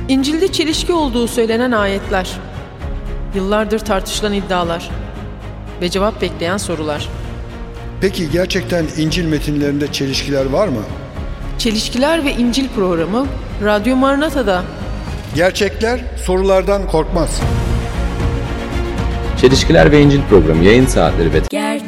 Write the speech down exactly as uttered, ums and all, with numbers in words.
İncil'de çelişki olduğu söylenen ayetler, yıllardır tartışılan iddialar ve cevap bekleyen sorular. Peki gerçekten İncil metinlerinde çelişkiler var mı? Çelişkiler ve İncil programı Radyo Maranata'da. Gerçekler sorulardan korkmaz. Çelişkiler ve İncil programı yayın saatleri ve